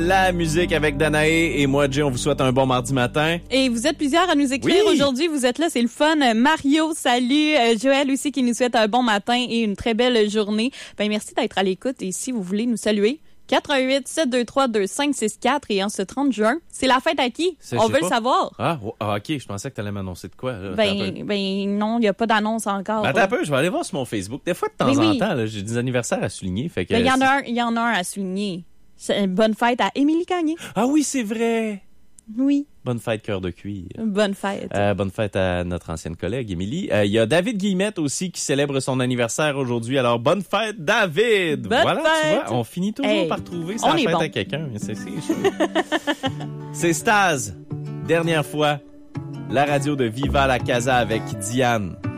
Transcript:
La musique avec Danae et moi, Jay, on vous souhaite un bon mardi matin. Et vous êtes plusieurs à nous écrire aujourd'hui. Vous êtes là, c'est le fun. Mario, salut. Joël aussi qui nous souhaite un bon matin et une très belle journée. Ben merci d'être à l'écoute et si vous voulez nous saluer, 88-723-2564 et en ce 30 juin, c'est la fête à qui? On veut le savoir. Ah, OK, je pensais que tu allais m'annoncer de quoi. Là. Ben non, il n'y a pas d'annonce encore. Attends un peu, je vais aller voir sur mon Facebook. Des fois, de temps en temps, là, j'ai des anniversaires à souligner. Fait que il y en a un à souligner. Bonne fête à Émilie Gagné. Ah oui, c'est vrai. Oui. Bonne fête, cœur de cuir. Bonne fête. Bonne fête à notre ancienne collègue, Émilie. Il y a David Guillemette aussi qui célèbre son anniversaire aujourd'hui. Alors, bonne fête, David! Bonne voilà, fête. Tu vois, on finit toujours par trouver sa fête à quelqu'un. C'est sûr. C'est Staz. Dernière fois, la radio de Viva la Casa avec Diane.